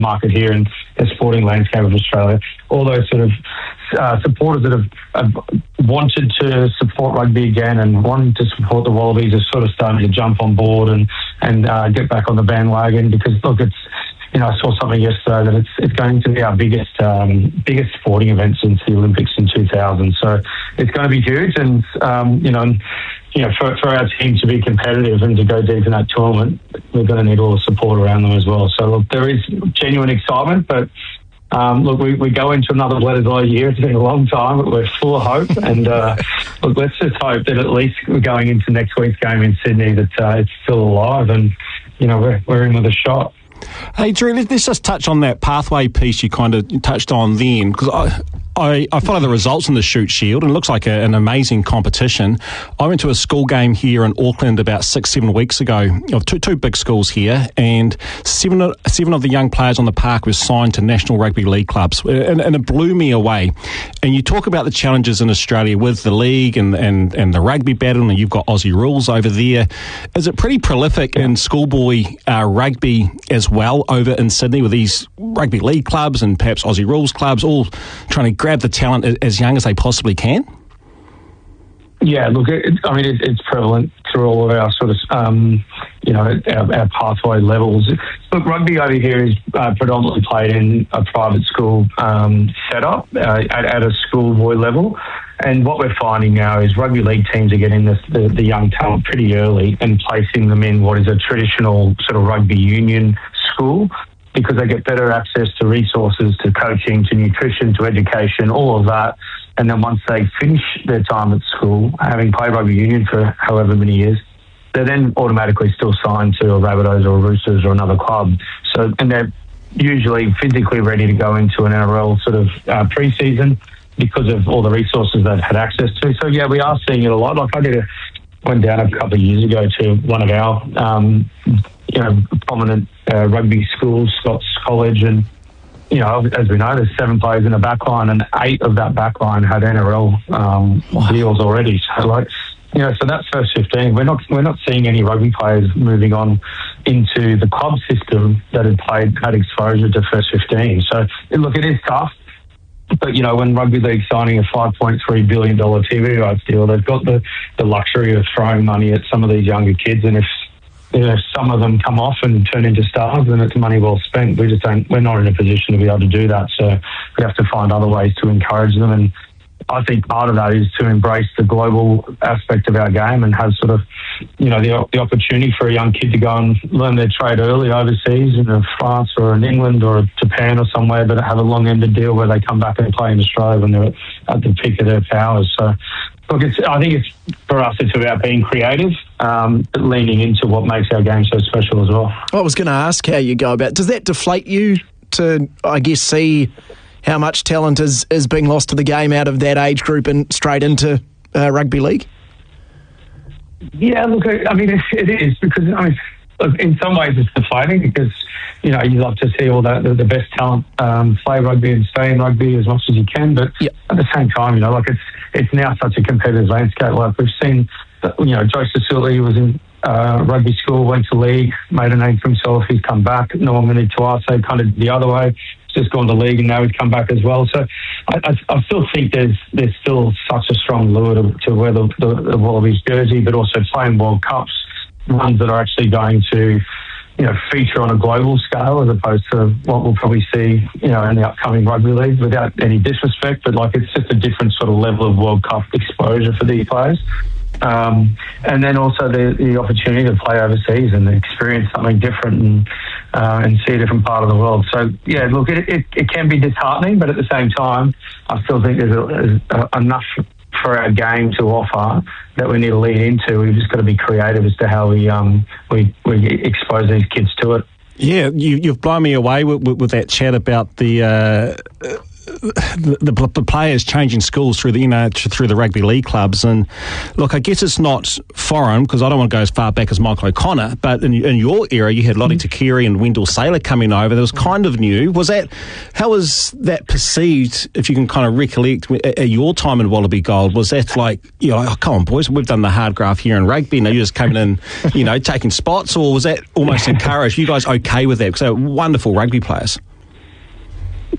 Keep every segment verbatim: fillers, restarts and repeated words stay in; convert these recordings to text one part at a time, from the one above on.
market here and the sporting landscape of Australia. All those sort of uh, supporters that have, have wanted to support rugby again and wanted to support the Wallabies are sort of starting to jump on board and and uh, get back on the bandwagon because look, it's you know I saw something yesterday that it's it's going to be our biggest um, biggest sporting event since the Olympics in two thousand. So it's going to be huge, and um, you know. You know, for, for our team to be competitive and to go deep in that tournament, we're going to need all the support around them as well. So, look, there is genuine excitement, but, um, look, we, we go into another Bledisloe year. It's been a long time, but we're full of hope. And, uh, look, let's just hope that at least we're going into next week's game in Sydney that uh, it's still alive and, you know, we're, we're in with a shot. Hey, Drew, let's just touch on that pathway piece you kind of touched on then, because I, I, I follow the results in the Shute Shield, and it looks like a, an amazing competition. I went to a school game here in Auckland about six, seven weeks ago, of two, two big schools here, and seven, seven of the young players on the park were signed to National Rugby League clubs, and, and it blew me away. And you talk about the challenges in Australia with the league and, and, and the rugby battle, and you've got Aussie rules over there. Is it pretty prolific in schoolboy uh, rugby as well over in Sydney with these rugby league clubs and perhaps Aussie rules clubs all trying to grab the talent as young as they possibly can? Yeah, look, it, I mean, it, it's prevalent through all of our sort of, um, you know, our, our pathway levels. Look, rugby over here is uh, predominantly played in a private school um, setup uh, at, at a schoolboy level. And what we're finding now is rugby league teams are getting this, the, the young talent pretty early and placing them in what is a traditional sort of rugby union school because they get better access to resources, to coaching, to nutrition, to education, all of that. And then once they finish their time at school, having played rugby union for however many years, they're then automatically still signed to a Rabbitohs or a Roosters or another club. So, and they're usually physically ready to go into an N R L sort of uh, pre-season because of all the resources they've had access to. So, yeah, we are seeing it a lot. Like I did a, went down a couple of years ago to one of our, um, you know, prominent uh, rugby schools, Scots College, and, you know, as we know, there's seven players in the back line, and eight of that back line had N R L um, wow. deals already. So, like, you know, so that's first fifteen. We're not we're not seeing any rugby players moving on into the club system that had played had exposure to first fifteen. So, look, it is tough. But, you know, when Rugby League's signing a five point three billion dollars T V rights deal, they've got the, the luxury of throwing money at some of these younger kids. And if, you know, some of them come off and turn into stars, then it's money well spent. We just don't, we're not in a position to be able to do that. So we have to find other ways to encourage them. And I think part of that is to embrace the global aspect of our game and have sort of, you know, the, the opportunity for a young kid to go and learn their trade early overseas in France or in England or Japan or somewhere, but have a long-ended deal where they come back and play in Australia when they're at the peak of their powers. So, look, it's, I think it's for us, it's about being creative, um, but leaning into what makes our game so special as well. I was going to ask how you go about, does that deflate you to, I guess, see how much talent is, is being lost to the game out of that age group and straight into uh, rugby league? Yeah, look, I mean, it, it is because, I mean, look, in some ways it's deflating because, you know, you love to see all that, the, the best talent um, play rugby and stay in rugby as much as you can. But yep. at the same time, you know, like it's it's now such a competitive landscape. Like we've seen, that, you know, Joe Sicily was in uh, rugby school, went to league, made a name for himself. He's come back. Norman Tuase kind of the other way. Just gone to league and now he's come back as well. So I, I, I still think there's there's still such a strong lure to, to wear the, the, the Wallabies jersey, but also playing World Cups, ones that are actually going to, you know, feature on a global scale as opposed to what we'll probably see, you know, in the upcoming rugby league. Without any disrespect, but like it's just a different sort of level of World Cup exposure for these players. Um, and then also the, the opportunity to play overseas and experience something different and uh, and see a different part of the world. So, yeah, look, it, it, it can be disheartening, but at the same time, I still think there's, a, there's a, enough for our game to offer that we need to lean into. We've just got to be creative as to how we um we, we expose these kids to it. Yeah, you, you've blown me away with, with, with that chat about the... Uh, The, the, the players changing schools through the you know through the rugby league clubs. And look, I guess it's not foreign because I don't want to go as far back as Michael O'Connor, but in, in your era you had Lottie Takiri and Wendell Saylor coming over. That was kind of new. Was that, how was that perceived, if you can kind of recollect at, at your time in Wallaby Gold? Was that like, you know, oh, come on boys, we've done the hard graft here in rugby, now you're just coming in, you know, taking spots? Or was that almost encouraged? You guys okay with that because they were wonderful rugby players?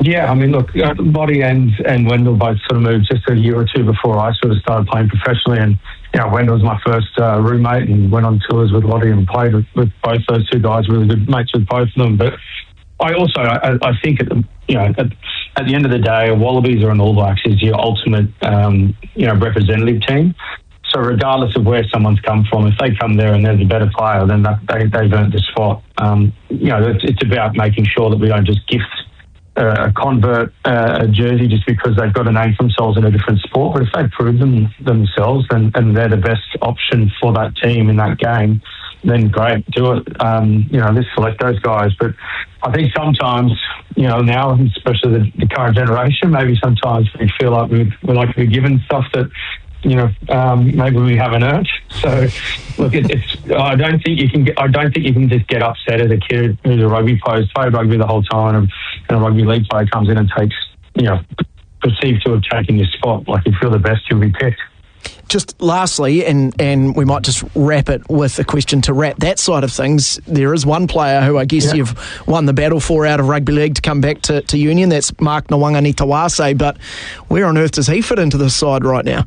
Yeah, I mean, look, uh, Lottie and, and Wendell both sort of moved just a year or two before I sort of started playing professionally. And, you know, Wendell was my first uh, roommate and went on tours with Lottie and played with, with both those two guys, really good mates with both of them. But I also, I, I think, at the, you know, at, at the end of the day, a Wallabies or an All Blacks is your ultimate, um, you know, representative team. So regardless of where someone's come from, if they come there and they're the better player, then that, they, they've earned the spot. Um, you know, it's, it's about making sure that we don't just gift Uh, a convert uh, a jersey just because they've got a name for themselves in a different sport. But if they prove them themselves and, and they're the best option for that team in that game, then great, do it. Um, you know, let's select those guys. But I think sometimes, you know, now, especially the, the current generation, maybe sometimes we feel like we're, we're like we're given stuff that, you know, um, maybe we haven't earned. So, look, it, it's. I don't think you can. Get, I don't think you can just get upset as a kid who's a rugby player, who's played rugby the whole time, and, and a rugby league player comes in and takes, you know, perceived to have taken your spot. Like, if you're the best, you'll be picked. Just lastly, and, and we might just wrap it with a question to wrap that side of things. There is one player who I guess yeah. you've won the battle for out of rugby league to come back to, to Union. That's Mark Nawaqanitawase. But where on earth does he fit into this side right now?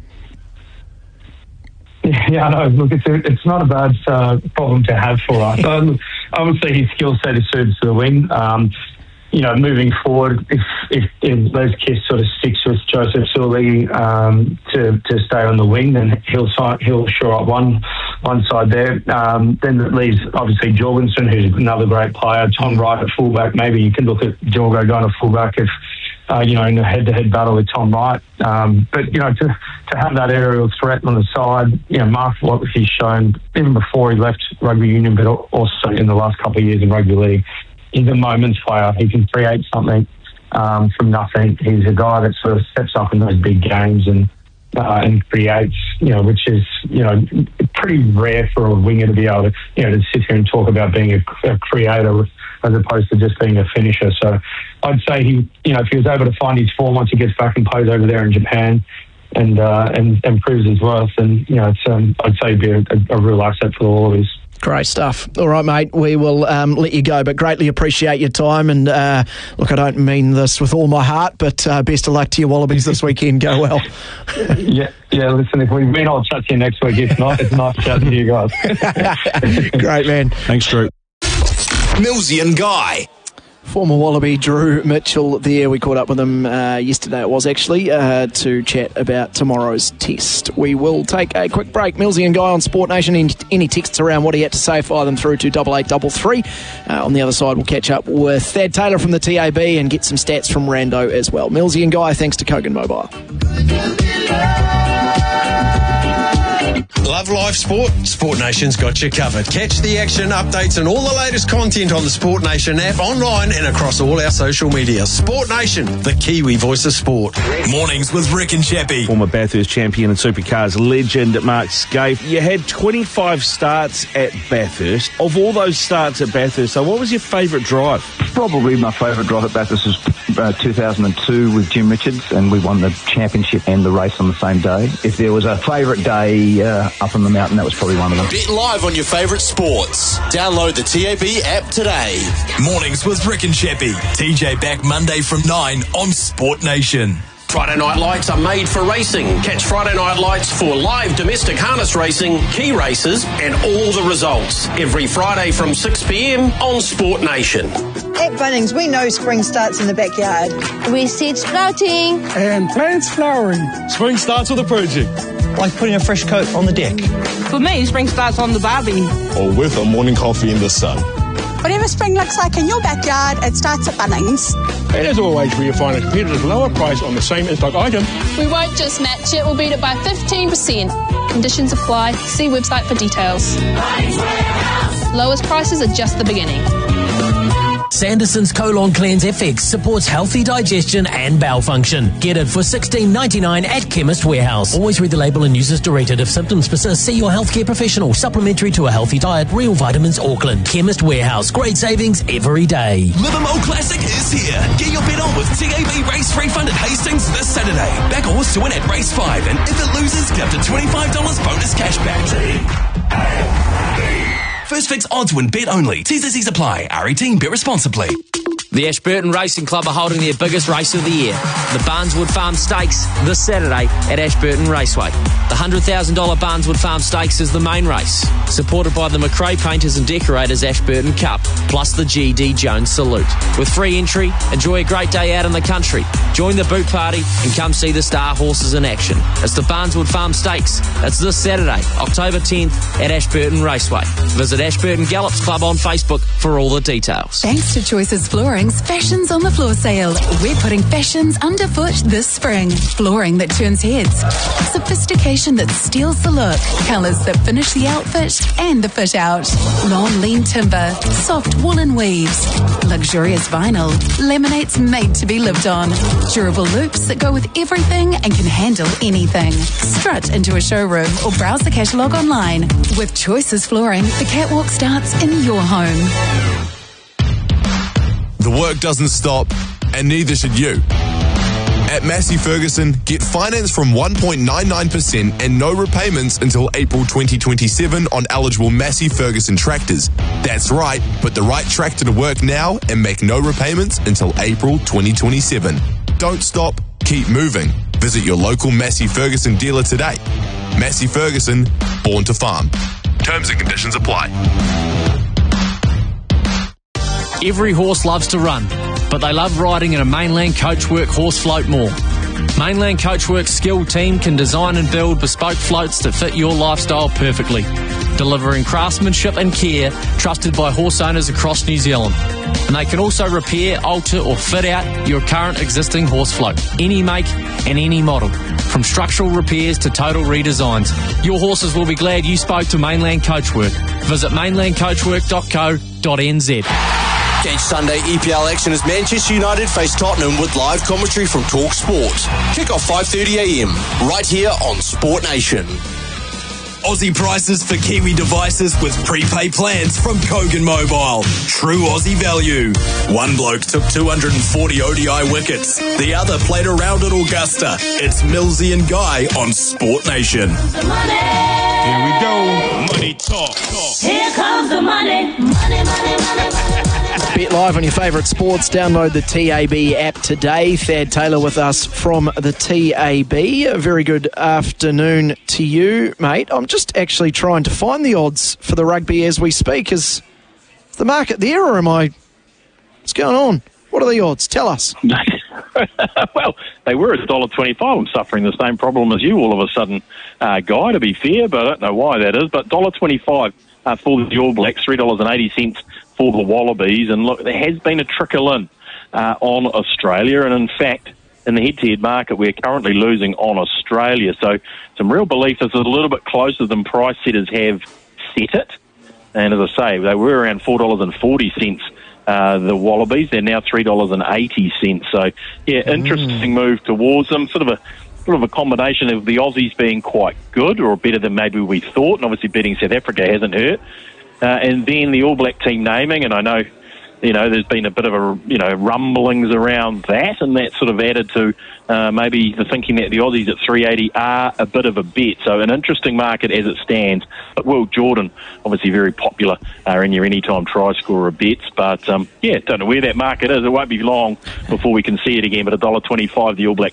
Yeah, no, look, it's a, it's not a bad uh, problem to have for us. Um, obviously, his skill set is suited to the wing. Um, you know, moving forward, if, if, if those kids sort of sticks with Joseph Sully um, to to stay on the wing, then he'll he'll shore up one one side there. Um, then it leaves obviously Jorgensen, who's another great player. Tom Wright at fullback. Maybe you can look at Jorgo going to fullback if. Uh, you know, in a head-to-head battle with Tom Wright. Um, but, you know, to to have that aerial threat on the side, you know, Mark, what he's shown, even before he left rugby union, but also in the last couple of years in rugby league, he's a moments player. He can create something um, from nothing. He's a guy that sort of steps up in those big games and uh, and creates, you know, which is, you know, pretty rare for a winger to be able to, you know, to sit here and talk about being a, a creator as opposed to just being a finisher. So I'd say he, you know, if he was able to find his form once he gets back and plays over there in Japan and uh, and, and proves his worth, then, you know, it's, um, I'd say he'd be a, a, a real asset for the Wallabies. Great stuff. All right, mate, we will um, let you go, but greatly appreciate your time. And uh, look, I don't mean this with all my heart, but uh, best of luck to your Wallabies this weekend. Go well. yeah, yeah. Listen, if we win, I'll chat to you next week. If not, it's nice chatting to you guys. Great, man. Thanks, Drew. Millsy and Guy. Former Wallaby Drew Mitchell there. We caught up with him uh, yesterday, it was actually, uh, to chat about tomorrow's test. We will take a quick break. Millsy and Guy on Sport Nation. Any, any texts around what he had to say, fire them through to double eight double three. Uh, on the other side, we'll catch up with Thad Taylor from the T A B and get some stats from Rando as well. Millsy and Guy, thanks to Kogan Mobile. Love live sport? Sport Nation's got you covered. Catch the action, updates and all the latest content on the Sport Nation app, online and across all our social media. Sport Nation, the Kiwi voice of sport. Mornings with Rick and Chappie. Former Bathurst champion and supercars legend Mark Skaife. You had twenty-five starts at Bathurst. Of all those starts at Bathurst, so what was your favourite drive? Probably my favourite drive at Bathurst was uh, two thousand two with Jim Richards, and we won the championship and the race on the same day. If there was a favourite day uh, up on the mountain, that was probably one of them. Bet live on your favourite sports. Download the T A B app today. Mornings with Rick and Chappie. T J back Monday from nine on Sport Nation. Friday Night Lights are made for racing. Catch Friday Night Lights for live domestic harness racing, key races, and all the results. Every Friday from six p.m. on Sport Nation. At Bunnings, we know spring starts in the backyard. We seed sprouting. And plants flowering. Spring starts with a project. Like putting a fresh coat on the deck. For me, spring starts on the barbie. Or with a morning coffee in the sun. Whatever spring looks like in your backyard, it starts at Bunnings. And as always, where you find a competitive lower price on the same in-stock item. We won't just match it, we'll beat it by fifteen percent. Conditions apply. See website for details. Lowest prices are just the beginning. Sanderson's Colon Cleanse F X supports healthy digestion and bowel function. Get it for sixteen ninety-nine at Chemist Warehouse. Always read the label and use as directed. If symptoms persist, see your healthcare professional. Supplementary to a healthy diet. Real Vitamins Auckland. Chemist Warehouse. Great savings every day. Livermore Classic is here. Get your bet on with T A B Race Refund at Hastings this Saturday. Back a horse to win at race five, and if it loses, get up to twenty-five dollars bonus cash back. First Fix Odds Win Bet only. T's and C's apply. R eighteen. Bet responsibly. The Ashburton Racing Club are holding their biggest race of the year, the Barneswood Farm Stakes, this Saturday at Ashburton Raceway. The one hundred thousand dollars Barneswood Farm Stakes is the main race, supported by the McRae Painters and Decorators Ashburton Cup, plus the G D Jones Salute. With free entry, enjoy a great day out in the country. Join the boot party and come see the star horses in action. It's the Barneswood Farm Stakes. It's this Saturday, October tenth at Ashburton Raceway. Visit Ashburton Gallops Club on Facebook for all the details. Thanks to Choices Flooring's Fashions on the Floor sale. We're putting fashions underfoot this spring. Flooring that turns heads. Sophistication that steals the look. Colours that finish the outfit and the fit out. Long lean timber. Soft woolen weaves. Luxurious vinyl. Laminates made to be lived on. Durable loops that go with everything and can handle anything. Strut into a showroom or browse the catalogue online. With Choices Flooring, the catwalk starts in your home. The work doesn't stop, and neither should you. At Massey Ferguson, get finance from one point nine nine percent and no repayments until April twenty twenty-seven on eligible Massey Ferguson tractors. That's right, put the right tractor to work now and make no repayments until April twenty twenty-seven. Don't stop, keep moving. Visit your local Massey Ferguson dealer today. Massey Ferguson, born to farm. Terms and conditions apply. Every horse loves to run, but they love riding in a Mainland Coachwork horse float more. Mainland Coachwork's skilled team can design and build bespoke floats that fit your lifestyle perfectly, delivering craftsmanship and care trusted by horse owners across New Zealand. And they can also repair, alter or fit out your current existing horse float, any make and any model, from structural repairs to total redesigns. Your horses will be glad you spoke to Mainland Coachwork. Visit mainland coachwork dot co dot n z. Catch Sunday E P L action as Manchester United face Tottenham with live commentary from Talk Sport. Kick off five thirty a m right here on Sport Nation. Aussie prices for Kiwi devices with prepaid plans from Kogan Mobile. True Aussie value. One bloke took two hundred forty O D I wickets. The other played around at Augusta. It's Millsy and Guy on Sport Nation. The money. Here we go. Money talk. Here comes the money. Money, money, money, money. Bet live on your favourite sports. Download the T A B app today. Thad Taylor with us from the T A B. A very good afternoon to you, mate. I'm just actually trying to find the odds for the rugby as we speak. Is the market there, or am I... What's going on? What are the odds? Tell us. Well, they were at one dollar twenty-five. I'm suffering the same problem as you all of a sudden, uh, Guy, to be fair, but I don't know why that is. But one dollar twenty-five uh, for the All Blacks, three dollars eighty for the Wallabies. And look, there has been a trickle in uh, on Australia. And in fact, in the head-to-head market, we're currently losing on Australia. So some real belief this is a little bit closer than price setters have set it. And as I say, they were around four dollars forty, uh, the Wallabies. They're now three dollars eighty. So, yeah, interesting mm. move towards them. Sort of a sort of a combination of the Aussies being quite good, or better than maybe we thought, and obviously beating South Africa hasn't hurt. Uh, and then the All Black team naming, and I know, you know, there's been a bit of a, you know, rumblings around that, and that sort of added to uh, maybe the thinking that the Aussies at three eighty are a bit of a bet. So an interesting market as it stands. But Will Jordan, obviously very popular uh, in your anytime try scorer bets. But, um, yeah, don't know where that market is. It won't be long before we can see it again. But one dollar twenty-five, the All Black